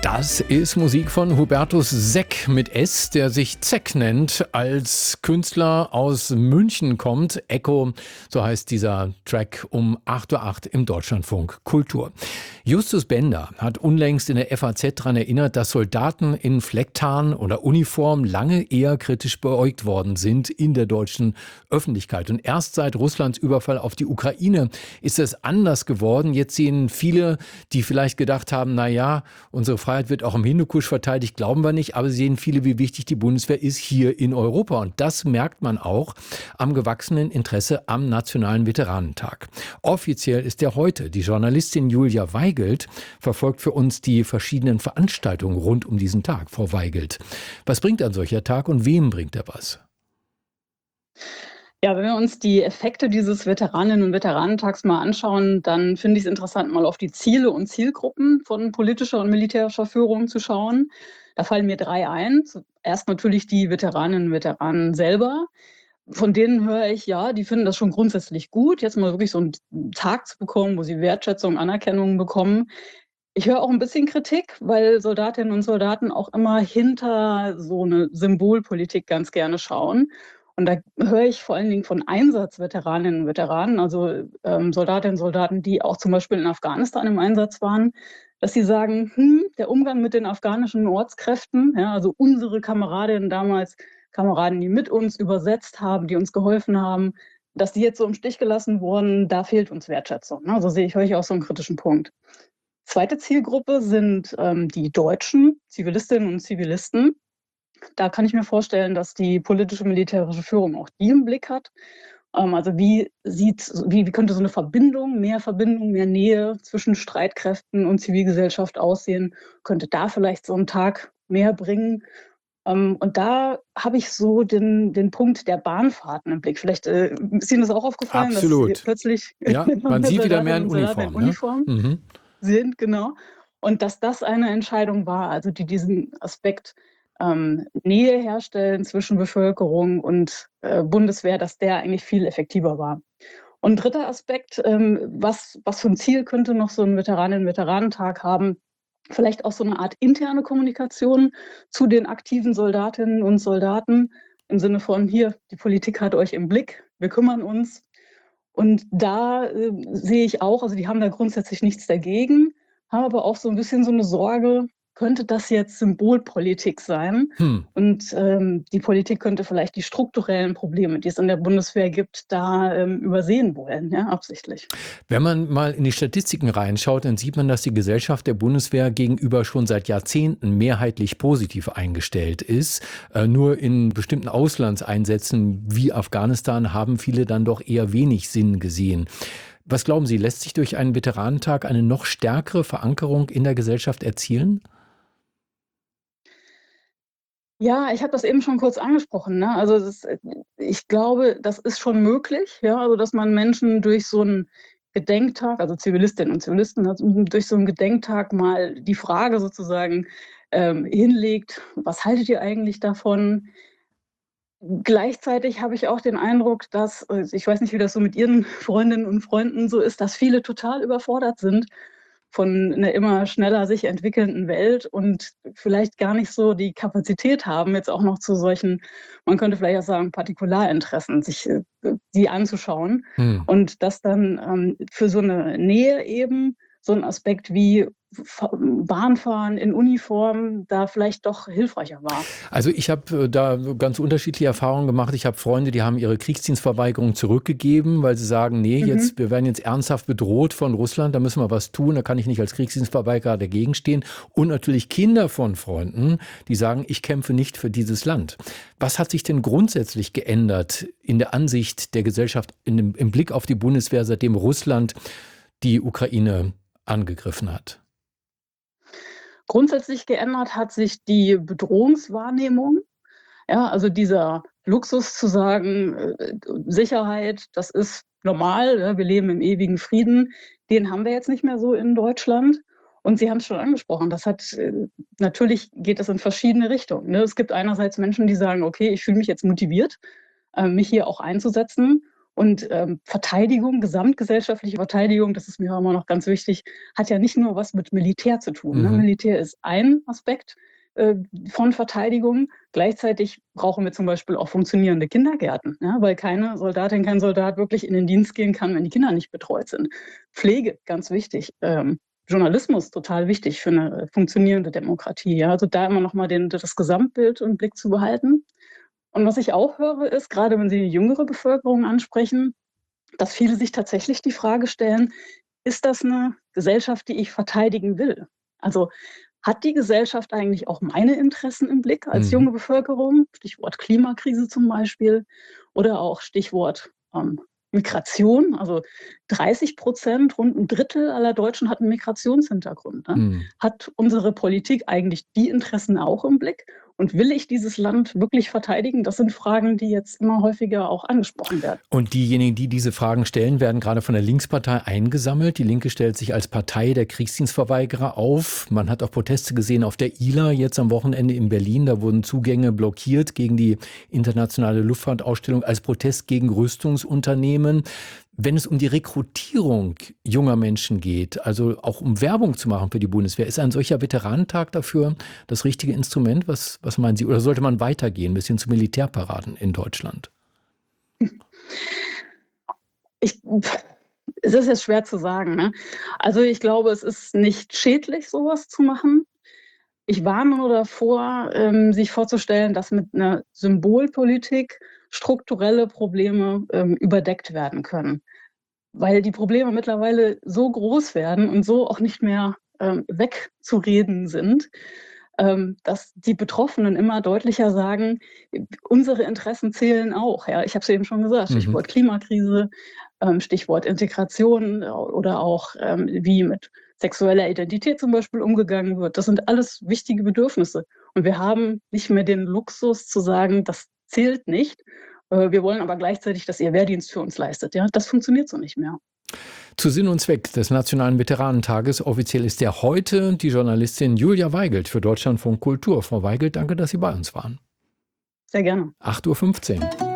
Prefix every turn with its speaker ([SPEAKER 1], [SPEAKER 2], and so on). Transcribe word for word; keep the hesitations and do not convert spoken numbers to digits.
[SPEAKER 1] Das ist Musik von Hubertus Seck mit S, der sich Zeck nennt, als Künstler aus München kommt. Echo, so heißt dieser Track um acht Uhr acht im Deutschlandfunk Kultur. Justus Bender hat unlängst in der F A Z daran erinnert, dass Soldaten in Flecktarn oder Uniform lange eher kritisch beäugt worden sind in der deutschen Öffentlichkeit. Und erst seit Russlands Überfall auf die Ukraine ist es anders geworden. Jetzt sehen viele, die vielleicht gedacht haben, na ja, unsere Freiheit wird auch im Hindukusch verteidigt, glauben wir nicht, aber sie sehen viele, wie wichtig die Bundeswehr ist hier in Europa. Und das merkt man auch am gewachsenen Interesse am Nationalen Veteranentag. Offiziell ist der heute. Die Journalistin Julia Weigelt verfolgt für uns die verschiedenen Veranstaltungen rund um diesen Tag. Frau Weigelt, was bringt ein solcher Tag und wem bringt er was?
[SPEAKER 2] Ja, wenn wir uns die Effekte dieses Veteraninnen- und Veteranentags mal anschauen, dann finde ich es interessant, mal auf die Ziele und Zielgruppen von politischer und militärischer Führung zu schauen. Da fallen mir drei ein. Zuerst natürlich die Veteraninnen und Veteranen selber. Von denen höre ich, ja, die finden das schon grundsätzlich gut, jetzt mal wirklich so einen Tag zu bekommen, wo sie Wertschätzung, Anerkennung bekommen. Ich höre auch ein bisschen Kritik, weil Soldatinnen und Soldaten auch immer hinter so eine Symbolpolitik ganz gerne schauen. Und da höre ich vor allen Dingen von Einsatzveteraninnen und Veteranen, also ähm, Soldatinnen und Soldaten, die auch zum Beispiel in Afghanistan im Einsatz waren, dass sie sagen, hm, der Umgang mit den afghanischen Ortskräften, ja, also unsere Kameradinnen damals, Kameraden, die mit uns übersetzt haben, die uns geholfen haben, dass die jetzt so im Stich gelassen wurden, da fehlt uns Wertschätzung. Ne? Also sehe ich, höre ich auch so einen kritischen Punkt. Zweite Zielgruppe sind ähm, die deutschen Zivilistinnen und Zivilisten. Da kann ich mir vorstellen, dass die politische militärische Führung auch die im Blick hat. Ähm, also wie sieht, wie, wie könnte so eine Verbindung, mehr Verbindung, mehr Nähe zwischen Streitkräften und Zivilgesellschaft aussehen? Könnte da vielleicht so ein Tag mehr bringen? Ähm, und da habe ich so den, den Punkt der Bahnfahrten im Blick. Vielleicht äh, ist Ihnen das auch aufgefallen, dass
[SPEAKER 1] Absolut.
[SPEAKER 2] plötzlich
[SPEAKER 1] Ja, man sieht wieder mehr
[SPEAKER 2] Soldatinnen
[SPEAKER 1] in
[SPEAKER 2] und Soldaten in
[SPEAKER 1] Uniform, ne?
[SPEAKER 2] Uniform
[SPEAKER 1] Mhm.
[SPEAKER 2] sind, genau. Und dass das eine Entscheidung war, also die diesen Aspekt ähm, Nähe herstellen zwischen Bevölkerung und äh, Bundeswehr, dass der eigentlich viel effektiver war. Und dritter Aspekt, ähm, was, was für ein Ziel könnte noch so ein Veteraninnen-Veteranentag haben? Vielleicht auch so eine Art interne Kommunikation zu den aktiven Soldatinnen und Soldaten im Sinne von, hier, die Politik hat euch im Blick, wir kümmern uns. Und da äh, sehe ich auch, also die haben da grundsätzlich nichts dagegen, haben aber auch so ein bisschen so eine Sorge, könnte das jetzt Symbolpolitik sein?
[SPEAKER 1] Hm.
[SPEAKER 2] Und ähm, die Politik könnte vielleicht die strukturellen Probleme, die es in der Bundeswehr gibt, da ähm, übersehen wollen, ja, absichtlich.
[SPEAKER 1] Wenn man mal in die Statistiken reinschaut, dann sieht man, dass die Gesellschaft der Bundeswehr gegenüber schon seit Jahrzehnten mehrheitlich positiv eingestellt ist. Äh, nur in bestimmten Auslandseinsätzen wie Afghanistan haben viele dann doch eher wenig Sinn gesehen. Was glauben Sie, lässt sich durch einen Veteranentag eine noch stärkere Verankerung in der Gesellschaft erzielen?
[SPEAKER 2] Ja, ich habe das eben schon kurz angesprochen, ne? Also, das ist, ich glaube, das ist schon möglich, ja, also, dass man Menschen durch so einen Gedenktag, also, Zivilistinnen und Zivilisten, also, durch so einen Gedenktag mal die Frage sozusagen, ähm, hinlegt: „Was haltet ihr eigentlich davon?“ Gleichzeitig habe ich auch den Eindruck, dass äh, ich weiß nicht, wie das so mit Ihren Freundinnen und Freunden so ist, dass viele total überfordert sind von 'ner immer schneller sich entwickelnden Welt und vielleicht gar nicht so die Kapazität haben, jetzt auch noch zu solchen, man könnte vielleicht auch sagen, Partikularinteressen, sich äh, die anzuschauen.
[SPEAKER 1] Hm.
[SPEAKER 2] Und dass dann ähm, für so 'ne Nähe eben so 'n Aspekt wie F Bahnfahren in Uniform da vielleicht doch hilfreicher war.
[SPEAKER 1] Also ich habe äh, da so ganz unterschiedliche Erfahrungen gemacht. Ich habe Freunde, die haben ihre Kriegsdienstverweigerung zurückgegeben, weil sie sagen, nee,
[SPEAKER 2] Mhm.
[SPEAKER 1] jetzt, wir werden jetzt ernsthaft bedroht von Russland, da müssen wir was tun, da kann ich nicht als Kriegsdienstverweigerer dagegen stehen. Und natürlich Kinder von Freunden, die sagen, ich kämpfe nicht für dieses Land. Was hat sich denn grundsätzlich geändert in der Ansicht der Gesellschaft in dem, im Blick auf die Bundeswehr, seitdem Russland die Ukraine angegriffen hat?
[SPEAKER 2] Grundsätzlich geändert hat sich die Bedrohungswahrnehmung. Ja, also dieser Luxus zu sagen, äh, Sicherheit, das ist normal, ja, wir leben im ewigen Frieden, den haben wir jetzt nicht mehr so in Deutschland. Und Sie haben es schon angesprochen, das hat äh, natürlich geht das in verschiedene Richtungen, ne? Es gibt einerseits Menschen, die sagen: „Okay, ich fühle mich jetzt motiviert, äh, mich hier auch einzusetzen.“ Und ähm, Verteidigung, gesamtgesellschaftliche Verteidigung, das ist mir immer noch ganz wichtig, hat ja nicht nur was mit Militär zu tun. Ne?
[SPEAKER 1] Mhm.
[SPEAKER 2] Militär ist ein Aspekt äh, von Verteidigung. Gleichzeitig brauchen wir zum Beispiel auch funktionierende Kindergärten, ja? Weil keine Soldatin, kein Soldat wirklich in den Dienst gehen kann, wenn die Kinder nicht betreut sind. Pflege, ganz wichtig. Ähm, Journalismus, total wichtig für eine funktionierende Demokratie. Ja? Also da immer noch mal den, das Gesamtbild im Blick zu behalten. Und was ich auch höre, ist, gerade wenn Sie die jüngere Bevölkerung ansprechen, dass viele sich tatsächlich die Frage stellen, ist das eine Gesellschaft, die ich verteidigen will? Also hat die Gesellschaft eigentlich auch meine Interessen im Blick als
[SPEAKER 1] Mhm.
[SPEAKER 2] junge Bevölkerung? Stichwort Klimakrise zum Beispiel oder auch Stichwort ähm, Migration. Also dreißig Prozent, rund ein Drittel aller Deutschen hat einen Migrationshintergrund. Ne?
[SPEAKER 1] Mhm.
[SPEAKER 2] Hat unsere Politik eigentlich die Interessen auch im Blick? Und will ich dieses Land wirklich verteidigen? Das sind Fragen, die jetzt immer häufiger auch angesprochen werden.
[SPEAKER 1] Und diejenigen, die diese Fragen stellen, werden gerade von der Linkspartei eingesammelt. Die Linke stellt sich als Partei der Kriegsdienstverweigerer auf. Man hat auch Proteste gesehen auf der I L A jetzt am Wochenende in Berlin. Da wurden Zugänge blockiert gegen die internationale Luftfahrtausstellung als Protest gegen Rüstungsunternehmen. Wenn es um die Rekrutierung junger Menschen geht, also auch um Werbung zu machen für die Bundeswehr, ist ein solcher Veteranentag dafür das richtige Instrument? Was, was meinen Sie? Oder sollte man weitergehen, bis hin zu Militärparaden in Deutschland?
[SPEAKER 2] Ich, es ist jetzt schwer zu sagen. Ne? Also ich glaube, es ist nicht schädlich, sowas zu machen. Ich warne nur davor, ähm, sich vorzustellen, dass mit einer Symbolpolitik strukturelle Probleme ähm, überdeckt werden können. Weil die Probleme mittlerweile so groß werden und so auch nicht mehr ähm, wegzureden sind, ähm, dass die Betroffenen immer deutlicher sagen, unsere Interessen zählen auch. Ja? Ich habe es eben schon gesagt,
[SPEAKER 1] Mhm.
[SPEAKER 2] Stichwort Klimakrise, ähm, Stichwort Integration oder auch ähm, wie mit sexueller Identität zum Beispiel umgegangen wird. Das sind alles wichtige Bedürfnisse. Und wir haben nicht mehr den Luxus zu sagen, das zählt nicht. Äh, Wir wollen aber gleichzeitig, dass ihr Wehrdienst für uns leistet. Ja? Das funktioniert so nicht mehr.
[SPEAKER 1] Zu Sinn und Zweck des Nationalen Veteranentages, offiziell ist der heute, die Journalistin Julia Weigelt für Deutschlandfunk Kultur. Frau Weigelt, danke, dass Sie bei uns waren.
[SPEAKER 2] Sehr gerne.
[SPEAKER 1] acht Uhr fünfzehn.